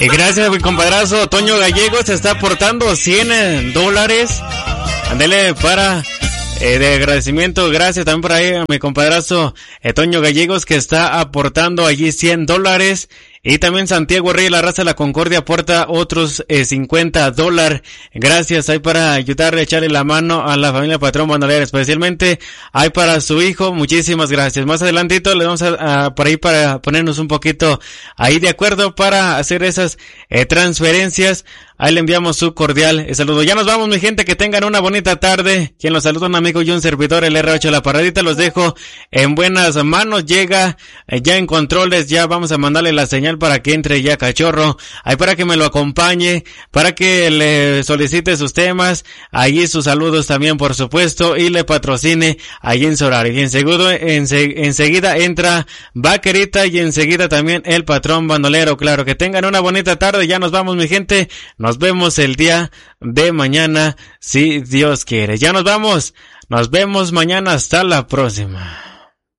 Y gracias, mi compadrazo Toño Gallegos, se está aportando $100. Ándele para de agradecimiento. Gracias también por ahí a mi compadrazo Toño Gallegos, que está aportando allí $100. Y también Santiago Rey, la raza de la Concordia, aporta otros $50. Gracias, hay para ayudarle, echarle la mano a la familia Patrón Bandolero, especialmente hay para su hijo. Muchísimas gracias. Más adelantito le vamos a por ahí para ponernos un poquito ahí de acuerdo para hacer esas transferencias. Ahí le enviamos su cordial saludo. Ya nos vamos, mi gente, que tengan una bonita tarde. Quien los saluda, un amigo y un servidor, el R8 La Parradita. Los dejo en buenas manos. Llega ya en controles, ya vamos a mandarle la señal para que entre ya Cachorro, ahí para que me lo acompañe, para que le solicite sus temas, allí sus saludos también, por supuesto, y le patrocine allí en su horario. Y enseguida entra Vaquerita y enseguida también el Patrón Bandolero. Claro, que tengan una bonita tarde. Ya nos vamos, mi gente. Nos vemos el día de mañana, si Dios quiere. Ya nos vamos. Nos vemos mañana. Hasta la próxima.